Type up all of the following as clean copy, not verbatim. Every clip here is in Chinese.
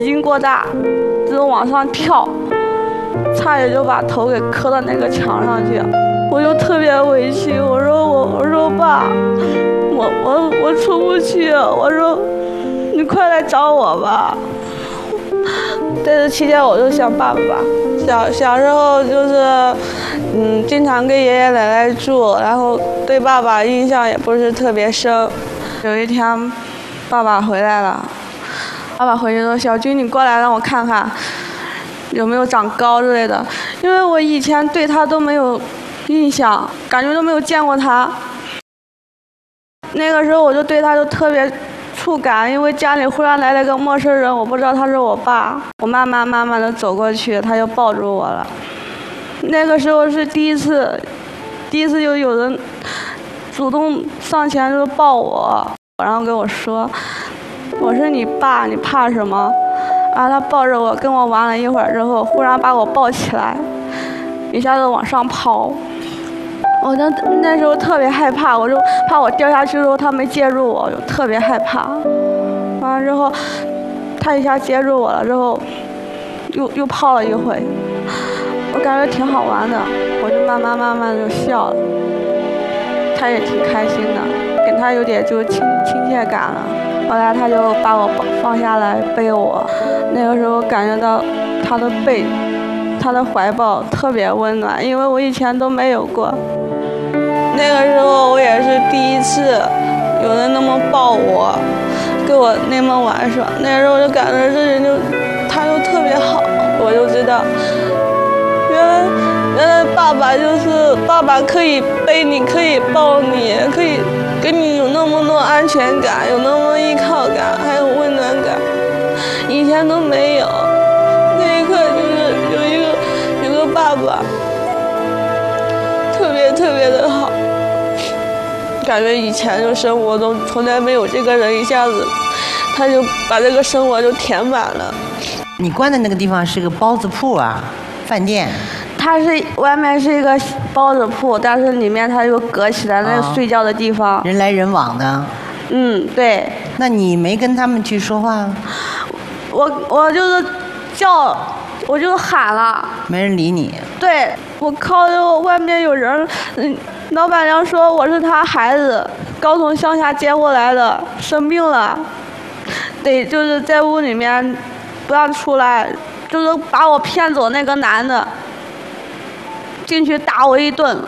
劲过大，就往上跳，差点就把头给磕到那个墙上去。我就特别委屈，我说爸，我出不去，我说你快来找我吧。在这期间我就想爸爸，小时候就是经常跟爷爷奶奶住，然后对爸爸印象也不是特别深。有一天爸爸回来了，爸爸回去说：“小军，你过来让我看看有没有长高之类的。”因为我以前对他都没有印象，感觉都没有见过他。那个时候我就对他就特别触感，因为家里忽然来了个陌生人，我不知道他是我爸。我慢慢的走过去，他就抱住我了。那个时候是第一次就有人主动上前就抱我，然后跟我说：“我是你爸，你怕什么？”然后他抱着我跟我玩了一会儿之后，忽然把我抱起来，一下子往上抛。我那时候特别害怕，我就怕我掉下去的时候他没接住我，我就特别害怕。完了之后，他一下接住我了之后，又泡了一回，我感觉挺好玩的，我就慢慢就笑了。他也挺开心的，跟他有点就亲切感了。后来他就把我放下来背我，那个时候感觉到他的背，他的怀抱特别温暖，因为我以前都没有过。那个时候我也是第一次有人那么抱我，跟我那么玩耍。那个时候我就感觉这人他就特别好，我就知道，原来爸爸可以背你，可以抱你，可以给你有那么多安全感，有那么依靠感，还有温暖感，以前都没有。那一刻就是有个爸爸，特别的好。感觉以前就生活中从来没有这个人，一下子他就把这个生活就填满了。 你关的那个地方是个包子铺啊，饭店？ 它是外面是一个包子铺，但是里面它又隔起来那个睡觉的地方， 人来人往的。 对。 那你没跟他们去说话？ 我就是叫，我就喊了， 没人理你。 对，我靠着外面有人，老板娘说我是他孩子，刚从乡下接过来的，生病了，得就是在屋里面不让出来，就是把我骗走那个男的进去打我一顿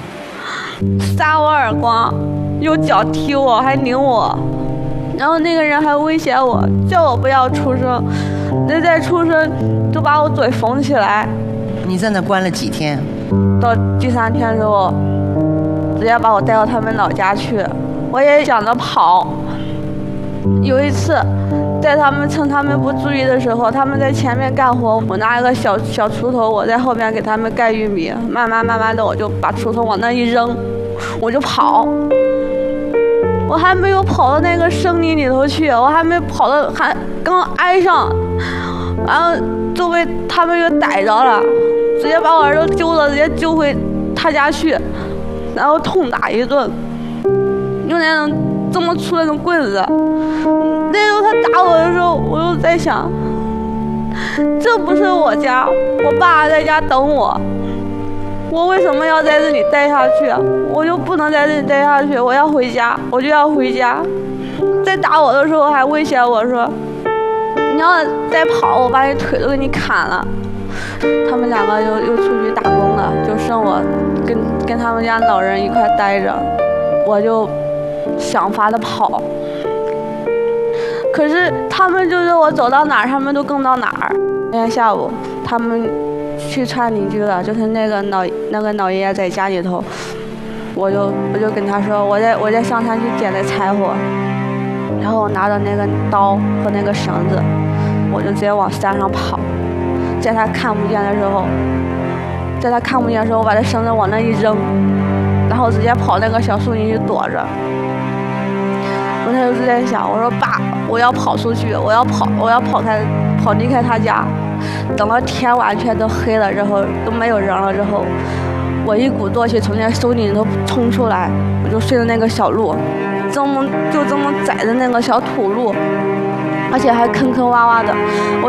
，3我耳光，用脚踢我还拧我，然后那个人还威胁我，叫我不要出声，那再出声就把我嘴缝起来。 你在那关了几天？ 到第3天的时候，直接把我带到他们老家去。我也想着跑。有一次，在趁他们不注意的时候，他们在前面干活，我拿一个小锄头，我在后面给他们盖玉米。慢慢的，我就把锄头往那一扔，我就跑。我还没有跑到那个森林里头去，我还没跑到，还刚挨上，然后就被他们给逮着了，直接把我儿子揪了，直接揪回他家去，然后痛打一顿，用那种这么粗的那种棍子。那时候他打我的时候，我就在想，这不是我家，我爸在家等我，我为什么要在这里待下去？我就不能在这里待下去，我要回家，我就要回家。在打我的时候还威胁我说，你要再跑，我把你腿都给你砍了。他们2个又出去打工了，就剩我跟他们家老人一块待着，我就想法的跑。可是他们就是我走到哪儿，他们都跟到哪儿。那天下午，他们去串邻居了，就是那个老爷爷在家里头，我就跟他说，我在上山去捡的柴火，然后我拿着那个刀和那个绳子，我就直接往山上跑。在他看不见的时候，我把这绳子往那一扔，然后直接跑那个小树林去躲着。我那时候就在想，我说爸，我要跑出去，我要跑离开他家。等到天完全都黑了之后，都没有人了之后，我一鼓作气从那树林里头冲出来，我就顺着那个小路，就这么窄的那个小土路， 而且还坑坑洼洼的。